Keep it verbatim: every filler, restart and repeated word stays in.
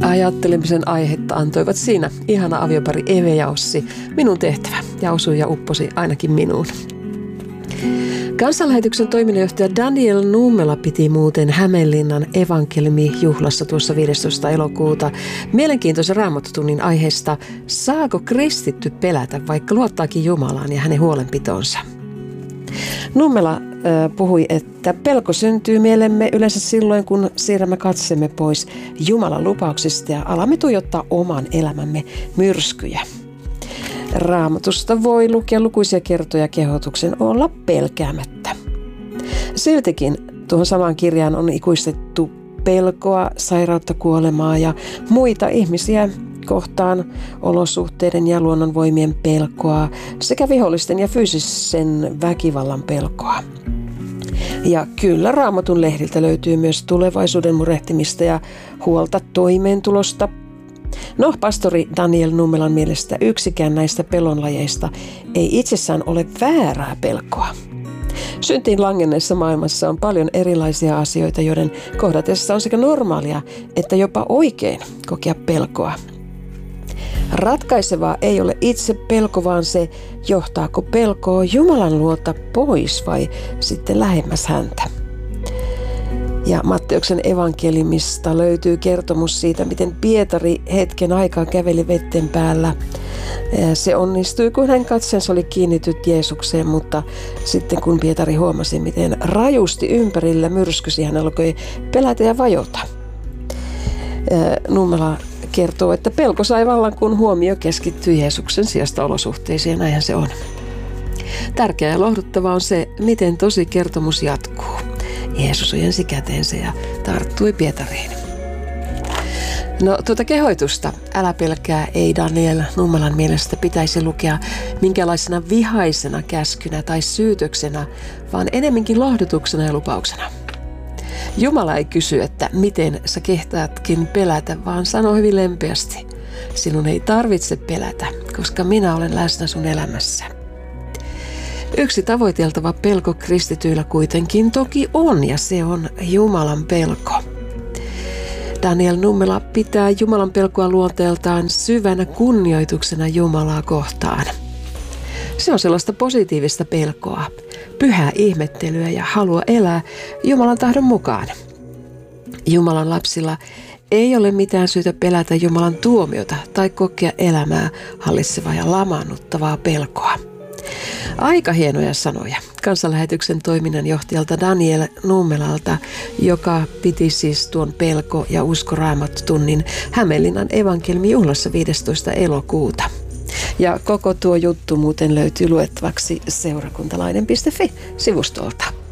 Ajattelemisen aihetta antoivat siinä ihana aviopari Eve ja Ossi, minun tehtävä, ja osui ja upposi ainakin minuun. Kansanlähetyksen toiminnanjohtaja Daniel Nummela piti muuten Hämeenlinnan evankeliumijuhlassa tuossa viidestoista elokuuta mielenkiintoisen raamattotunnin aiheesta Saako kristitty pelätä, vaikka luottaakin Jumalaan ja hänen huolenpitonsa? Nummela äh, puhui, että pelko syntyy mielemme yleensä silloin, kun siirrämme katsemme pois Jumalan lupauksista ja alamme tuijottaa oman elämämme myrskyjä. Raamatusta voi lukea lukuisia kertoja kehotuksen olla pelkäämättä. Siltikin tuohon samaan kirjaan on ikuistettu pelkoa, sairautta, kuolemaa ja muita ihmisiä kohtaan, olosuhteiden ja luonnonvoimien pelkoa sekä vihollisten ja fyysisen väkivallan pelkoa. Ja kyllä Raamatun lehdiltä löytyy myös tulevaisuuden murehtimista ja huolta toimeentulosta. No, pastori Daniel Nummelan mielestä yksikään näistä pelonlajeista ei itsessään ole väärää pelkoa. Syntiin langenneessa maailmassa on paljon erilaisia asioita, joiden kohdatessa on sekä normaalia että jopa oikein kokea pelkoa. Ratkaisevaa ei ole itse pelko, vaan se, johtaako pelkoa Jumalan luota pois vai sitten lähemmäs häntä. Ja Matteuksen evankeliumista löytyy kertomus siitä, miten Pietari hetken aikaa käveli vetten päällä. Se onnistui, kun hän katseensa oli kiinnityt Jeesukseen, mutta sitten kun Pietari huomasi, miten rajusti ympärillä myrskysi, hän alkoi pelätä ja vajota. Nummela kertoo, että pelko sai vallan, kun huomio keskittyi Jeesuksen sijasta olosuhteisiin, näinhän se on. Tärkeää ja lohduttavaa on se, miten tosi kertomus jatkuu. Jeesus ojensi käteensä ja tarttui Pietariin. No tuota kehoitusta, älä pelkää, ei Daniel Nummelan mielestä pitäisi lukea minkälaisena vihaisena käskynä tai syytöksenä, vaan enemmänkin lohdutuksena ja lupauksena. Jumala ei kysy, että miten sä kehtaatkin pelätä, vaan sanoo hyvin lempeästi. Sinun ei tarvitse pelätä, koska minä olen läsnä sun elämässä. Yksi tavoiteltava pelko kristityillä kuitenkin toki on, ja se on Jumalan pelko. Daniel Nummela pitää Jumalan pelkoa luonteeltaan syvänä kunnioituksena Jumalaa kohtaan. Se on sellaista positiivista pelkoa, pyhää ihmettelyä ja halua elää Jumalan tahdon mukaan. Jumalan lapsilla ei ole mitään syytä pelätä Jumalan tuomiota tai kokea elämää hallitsevaa ja lamaannuttavaa pelkoa. Aika hienoja sanoja kansanlähetyksen toiminnanjohtajalta Daniel Nummelalta, joka piti siis tuon pelko- ja usko-raamattotunnin Hämeenlinnan evankeliumijuhlassa viidestoista elokuuta. Ja koko tuo juttu muuten löytyy luettavaksi seurakuntalainen piste fi -sivustolta.